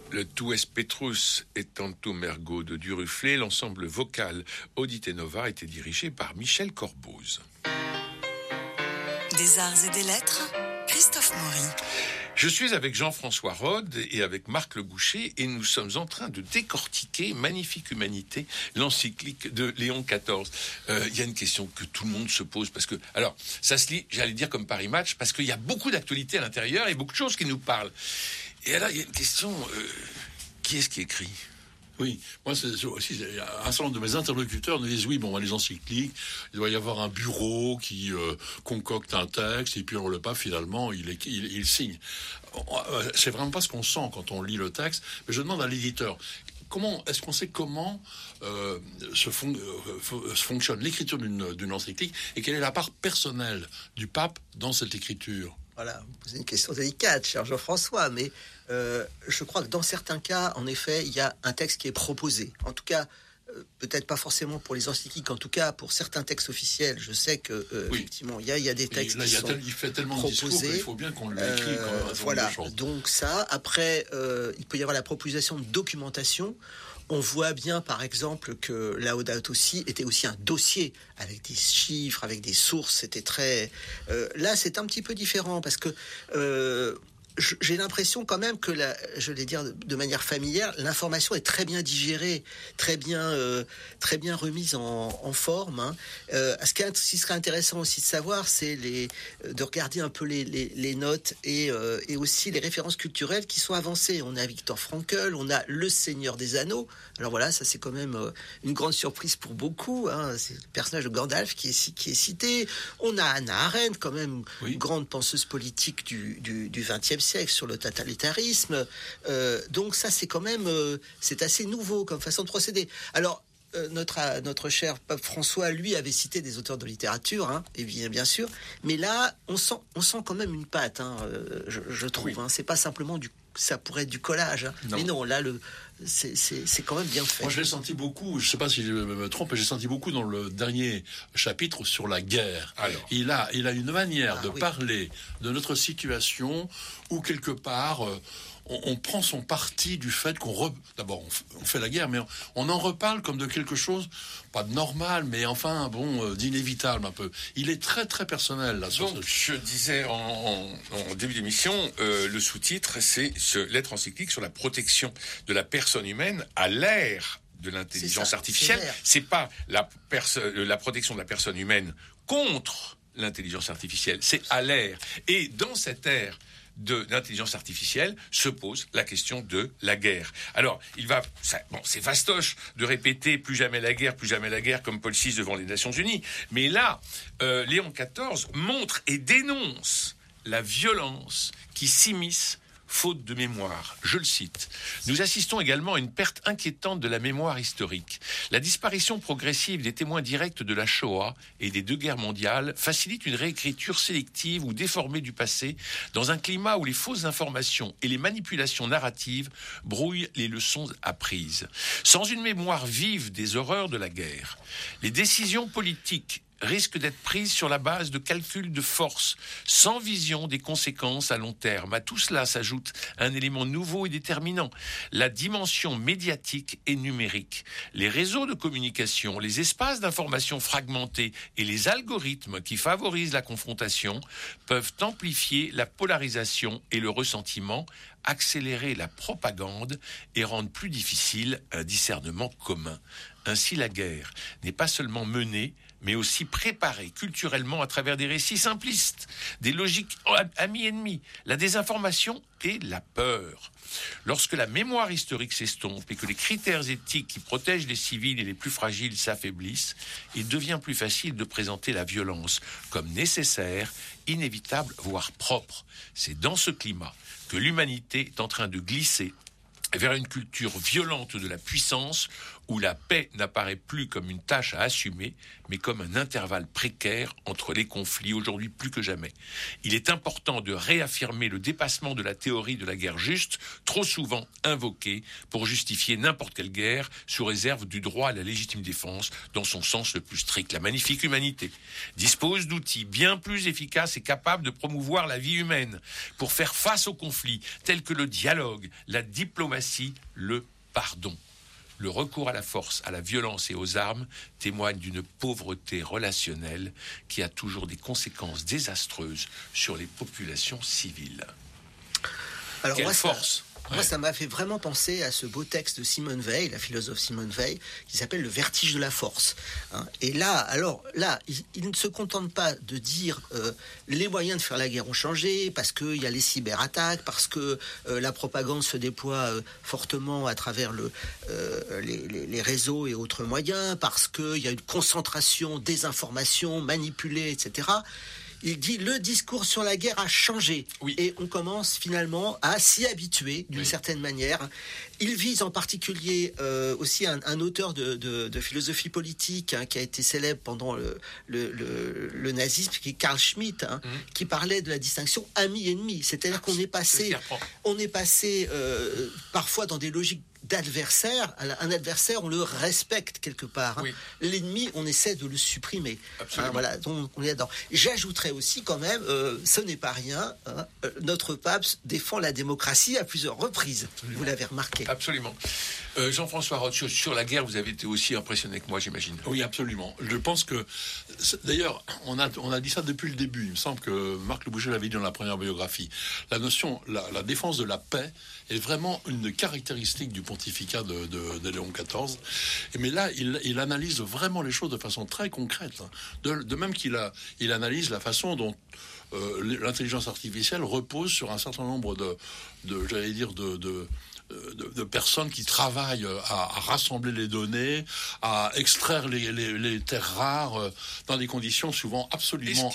Le Tues Petrus et Tantum Ergo de Duruflé, l'ensemble vocal Audite Nova était dirigé par Michel Corboz. Des arts et des lettres, Christophe Maury. Je suis avec Jean-François Rode et avec Marc Le Boucher et nous sommes en train de décortiquer Magnifique Humanité, l'encyclique de Léon XIV. Il y a une question que tout le monde se pose parce que, alors, ça se lit, j'allais dire comme Paris Match, parce qu'il y a beaucoup d'actualités à l'intérieur et beaucoup de choses qui nous parlent. Et alors, il y a une question, qui est-ce qui écrit ? Oui, moi c'est aussi un certain nombre de mes interlocuteurs nous disent oui, bon, les encycliques, il doit y avoir un bureau qui concocte un texte et puis le pape finalement il signe. C'est vraiment pas ce qu'on sent quand on lit le texte. Mais je demande à l'éditeur. Est-ce qu'on sait comment fonctionne l'écriture d'une encyclique et quelle est la part personnelle du pape dans cette écriture ? Voilà, vous posez une question délicate, cher Jean-François, mais je crois que dans certains cas, en effet, il y a un texte qui est proposé. En tout cas, peut-être pas forcément pour les encycliques, en tout cas pour certains textes officiels. Je sais que effectivement, il y a des textes qui sont proposés. Il fait tellement de discours qu'il faut bien qu'on l'écrit. Voilà. Donc ça. Après, il peut y avoir la proposition de documentation. On voit bien, par exemple, que Laudato Si était aussi un dossier avec des chiffres, avec des sources. C'était très. Là, c'est un petit peu différent parce que j'ai l'impression quand même que, je vais dire de manière familière, l'information est très bien digérée, très bien remise en forme. Hein. Ce qui serait intéressant aussi de savoir, c'est de regarder un peu les notes et aussi les références culturelles qui sont avancées. On a Victor Frankl, on a Le Seigneur des Anneaux. Alors voilà, ça c'est quand même une grande surprise pour beaucoup. Hein. C'est le personnage de Gandalf qui est cité. On a Hannah Arendt, quand même, une grande penseuse politique du XXe siècle sur le totalitarisme. Donc ça, c'est quand même c'est assez nouveau comme façon de procéder. Alors, notre cher pape François, lui, avait cité des auteurs de littérature, hein, et bien sûr. Mais là, on sent quand même une patte, hein, je trouve. Hein. C'est pas simplement ça pourrait être du collage. Hein. Non. Mais non, là, c'est quand même bien fait. Moi, je l'ai senti beaucoup, je ne sais pas si je me trompe, mais j'ai senti beaucoup dans le dernier chapitre sur la guerre. Alors. Il a une manière de parler de notre situation où, quelque part, on prend son parti du fait d'abord, on fait la guerre, mais on en reparle comme de quelque chose, pas de normal, mais enfin, d'inévitable un peu. Il est très, très personnel, là. Donc, je disais en début d'émission, le sous-titre, c'est lettre encyclique sur la protection de la personne humaine à l'ère de l'intelligence artificielle. C'est pas la protection de la personne humaine contre l'intelligence artificielle, c'est à l'ère. Et dans cette ère de l'intelligence artificielle se pose la question de la guerre. Alors, c'est fastoche de répéter plus jamais la guerre, comme Paul VI devant les Nations Unies. Mais là, Léon XIV montre et dénonce la violence qui s'immisce faute de mémoire. Je le cite. Nous assistons également à une perte inquiétante de la mémoire historique. La disparition progressive des témoins directs de la Shoah et des deux guerres mondiales facilite une réécriture sélective ou déformée du passé dans un climat où les fausses informations et les manipulations narratives brouillent les leçons apprises. Sans une mémoire vive des horreurs de la guerre, les décisions politiques risque d'être prise sur la base de calculs de force, sans vision des conséquences à long terme. À tout cela s'ajoute un élément nouveau et déterminant, la dimension médiatique et numérique. Les réseaux de communication, les espaces d'information fragmentés et les algorithmes qui favorisent la confrontation peuvent amplifier la polarisation et le ressentiment, accélérer la propagande et rendre plus difficile un discernement commun. Ainsi, la guerre n'est pas seulement menée, mais aussi préparée culturellement à travers des récits simplistes, des logiques amis-ennemis, la désinformation et la peur. Lorsque la mémoire historique s'estompe et que les critères éthiques qui protègent les civils et les plus fragiles s'affaiblissent, il devient plus facile de présenter la violence comme nécessaire, inévitable, voire propre. C'est dans ce climat que l'humanité est en train de glisser vers une culture violente de la puissance où la paix n'apparaît plus comme une tâche à assumer, mais comme un intervalle précaire entre les conflits, aujourd'hui plus que jamais. Il est important de réaffirmer le dépassement de la théorie de la guerre juste, trop souvent invoquée pour justifier n'importe quelle guerre, sous réserve du droit à la légitime défense, dans son sens le plus strict. La magnifique humanité dispose d'outils bien plus efficaces et capables de promouvoir la vie humaine pour faire face aux conflits, tels que le dialogue, la diplomatie, le pardon. Le recours à la force, à la violence et aux armes témoigne d'une pauvreté relationnelle qui a toujours des conséquences désastreuses sur les populations civiles. Alors quelle force! Moi, ça m'a fait vraiment penser à ce beau texte de Simone Weil, la philosophe Simone Weil, qui s'appelle « Le vertige de la force ». Et là, il ne se contente pas de dire les moyens de faire la guerre ont changé, parce qu'il y a les cyberattaques, parce que la propagande se déploie fortement à travers les réseaux et autres moyens, parce qu'il y a une concentration des informations manipulées, etc. Il dit le discours sur la guerre a changé. Oui. Et on commence finalement à s'y habituer d'une certaine manière. Il vise en particulier aussi un auteur de philosophie politique qui a été célèbre pendant le nazisme, qui est Carl Schmitt, qui parlait de la distinction ami-ennemi. C'est-à-dire qu'on est passé parfois dans des logiques d'adversaire. Un adversaire, on le respecte quelque part. Oui. L'ennemi, on essaie de le supprimer. Voilà, donc on est dedans. J'ajouterais aussi quand même, ce n'est pas rien, notre pape défend la démocratie à plusieurs reprises. Absolument. Vous l'avez remarqué. Absolument. Jean-François Roth, sur la guerre, vous avez été aussi impressionné que moi, j'imagine. Oui, absolument. Je pense que, d'ailleurs, on a dit ça depuis le début. Il me semble que Marc Le Boucher l'avait dit dans la première biographie. La notion, la défense de la paix est vraiment une caractéristique du pontificat de Léon XIV. Mais là, il analyse vraiment les choses de façon très concrète. De même qu'il analyse la façon dont l'intelligence artificielle repose sur un certain nombre de personnes qui travaillent à rassembler les données, à extraire les terres rares dans des conditions souvent absolument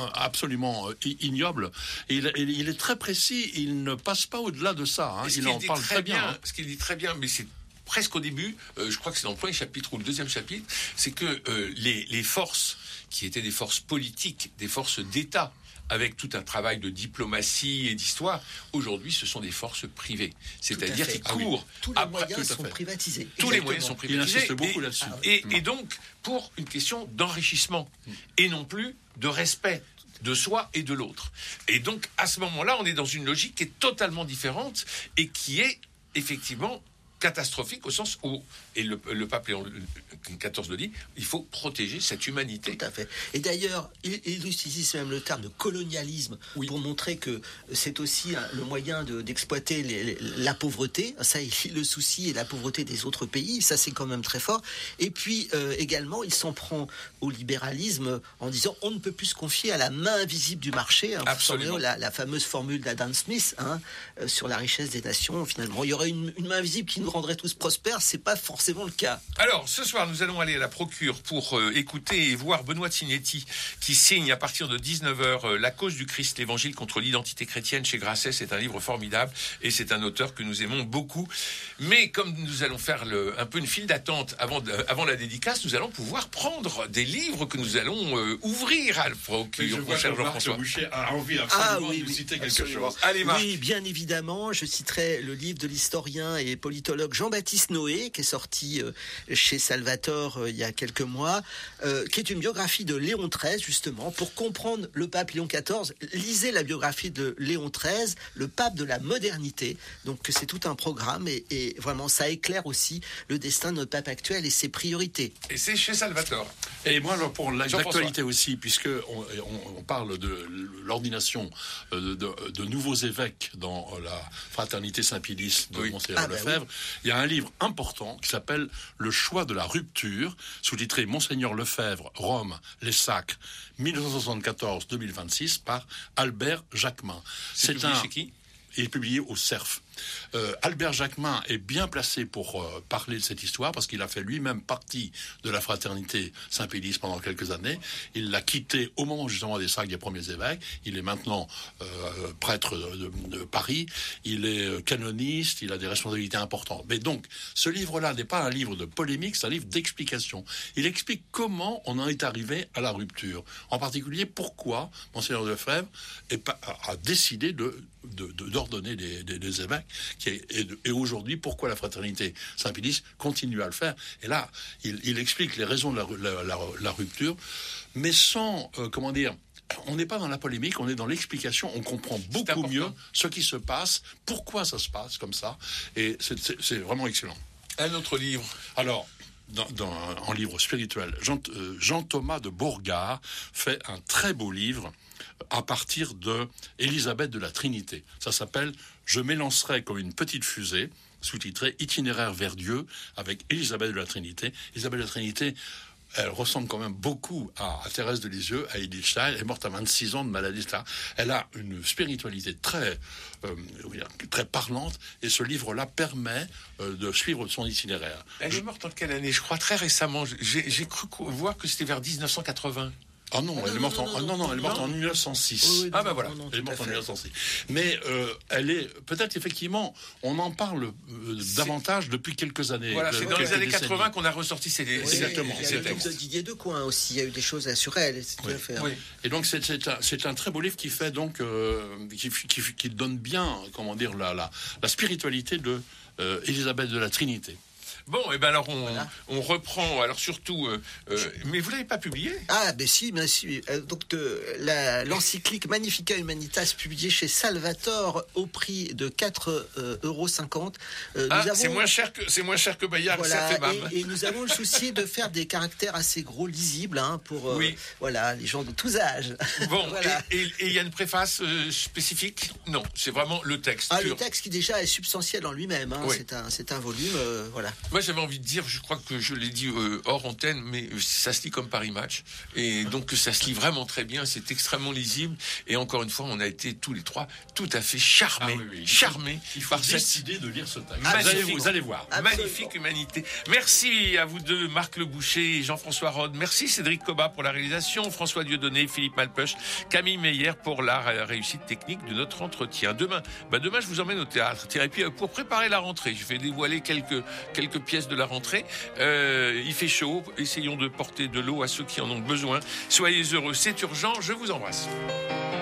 ignobles. Et il est très précis, il ne passe pas au-delà de ça. Il en parle très bien. Ce qu'il dit très bien, mais c'est presque au début, je crois que c'est dans le premier chapitre ou le deuxième chapitre, c'est que les forces qui étaient des forces politiques, des forces d'État, avec tout un travail de diplomatie et d'histoire, aujourd'hui, ce sont des forces privées. C'est-à-dire qu'ils courent... Tous les moyens sont privatisés. Tous les moyens sont privatisés. Il insiste beaucoup là-dessus. Et donc, pour une question d'enrichissement, et non plus de respect de soi et de l'autre. Et donc, à ce moment-là, on est dans une logique qui est totalement différente et qui est, effectivement, catastrophique au sens où, et le pape Léon XIV le dit, il faut protéger cette humanité. Tout à fait. Et d'ailleurs, il utilise même le terme de colonialisme pour montrer que c'est aussi le moyen d'exploiter la pauvreté. Ça, le souci et la pauvreté des autres pays, ça c'est quand même très fort. Et puis également, il s'en prend au libéralisme en disant on ne peut plus se confier à la main invisible du marché. Absolument. La fameuse formule d'Adam Smith sur la richesse des nations. Finalement, il y aurait une main invisible qui nous rendrait tous prospères. C'est pas forcément le cas. Alors, ce soir, nous allons aller à la Procure pour écouter et voir Benoît Signetti qui signe à partir de 19h La cause du Christ, l'évangile contre l'identité chrétienne chez Grasset. C'est un livre formidable et c'est un auteur que nous aimons beaucoup. Mais comme nous allons faire un peu une file d'attente avant la dédicace, nous allons pouvoir prendre des livres que nous allons ouvrir à la Procure. Je vois que Marc Le Boucher a envie absolument de citer quelque chose. Allez, Marc. Oui, bien évidemment. Je citerai le livre de l'historien et politologue Jean-Baptiste Noé, qui est sorti chez Salvatore il y a quelques mois, qui est une biographie de Léon XIII, justement. Pour comprendre le pape Léon XIV, lisez la biographie de Léon XIII, le pape de la modernité. Donc c'est tout un programme et vraiment ça éclaire aussi le destin de notre pape actuel et ses priorités. Et c'est chez Salvatore. Et moi, alors, pour l'actualité aussi, puisque on parle de l'ordination de nouveaux évêques dans la fraternité Saint-Pilice de Monseigneur Lefebvre, il y a un livre important qui s'appelle Le choix de la rupture, sous-titré Monseigneur Lefebvre, Rome, les Sacres, 1974-2026, par Albert Jacquemin. C'est publié chez qui ? Il est publié au CERF. Albert Jacquemin est bien placé pour parler de cette histoire parce qu'il a fait lui-même partie de la fraternité Saint-Pédis pendant quelques années. Il l'a quitté au moment justement des sacs des premiers évêques. Il est maintenant prêtre de Paris. Il est canoniste. Il a des responsabilités importantes. Mais donc, ce livre-là n'est pas un livre de polémique, c'est un livre d'explication. Il explique comment on en est arrivé à la rupture. En particulier, pourquoi Monseigneur Lefebvre a décidé d'ordonner des évêques, et aujourd'hui pourquoi la fraternité Saint-Pédis continue à le faire. Et là, il explique les raisons de la rupture, mais sans, on n'est pas dans la polémique, on est dans l'explication, on comprend beaucoup mieux ce qui se passe, pourquoi ça se passe comme ça, et c'est vraiment excellent. Un autre livre. Alors, en livre spirituel, Jean Thomas de Bourgard fait un très beau livre à partir de Élisabeth de la Trinité. Ça s'appelle « Je m'élancerai comme une petite fusée », sous-titré « Itinéraire vers Dieu » avec Élisabeth de la Trinité. Élisabeth de la Trinité, elle ressemble quand même beaucoup à Thérèse de Lisieux, à Edith Stein. Elle est morte à 26 ans de maladie, etc. Elle a une spiritualité très parlante, et ce livre-là permet de suivre son itinéraire. Elle est morte en quelle année? Je crois très récemment. J'ai cru voir que c'était vers 1980. Ah non, elle est morte en 1906. Oui, ah ben voilà. Elle est morte en 1906. Mais elle est peut-être effectivement, on en parle davantage depuis quelques années. Voilà, c'est dans les années 80 qu'on a ressorti ces exactement. Il y a eu de Didier Decoing aussi. Il y a eu des choses sur elle. Oui. Et donc c'est un très beau livre qui fait donc qui donne bien la spiritualité de Élisabeth de la Trinité. Bon, et ben alors on reprend, alors surtout, mais vous l'avez pas publié? Ah, ben si. Donc l'encyclique Magnificat Humanitas, publiée chez Salvator au prix de 4,50 €. C'est moins cher que Bayard, voilà, ça fait mal. Et nous avons le souci de faire des caractères assez gros, lisibles, pour les gens de tous âges. Bon, voilà. Et il y a une préface spécifique? Non, c'est vraiment le texte. Le texte qui déjà est substantiel en lui-même. Oui. C'est un volume, voilà. Moi, j'avais envie de dire, je crois que je l'ai dit hors antenne, mais ça se lit comme Paris Match. Et donc, ça se lit vraiment très bien. C'est extrêmement lisible. Et encore une fois, on a été tous les trois tout à fait charmés. Charmés. Il faut décider de lire ce texte. Vous allez voir. Absolument. Magnifique humanité. Merci à vous deux, Marc Le Boucher et Jean-François Rode. Merci Cédric Cobat pour la réalisation, François Dieudonné, Philippe Malpeuch, Camille Meyer pour la réussite technique de notre entretien. Demain, je vous emmène au théâtre. Et puis, pour préparer la rentrée, je vais dévoiler quelques pièces de la rentrée. Il fait chaud, essayons de porter de l'eau à ceux qui en ont besoin. Soyez heureux, c'est urgent, je vous embrasse.